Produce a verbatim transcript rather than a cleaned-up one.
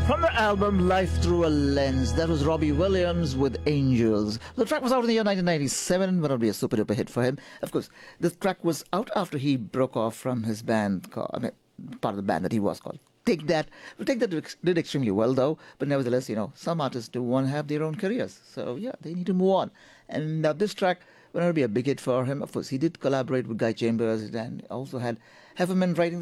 From the album Life Through a Lens, that was Robbie Williams with Angels. The track was out in the year nineteen ninety-seven, but it'll be a super duper hit for him. Of course, this track was out after he broke off from his band, called, I mean, part of the band that he was called Take That. Well, Take That did extremely well, though, but nevertheless, you know, some artists do want to have their own careers. So, yeah, they need to move on. And uh, this track will not be a big hit for him. Of course, he did collaborate with Guy Chambers and also had Hefferman writing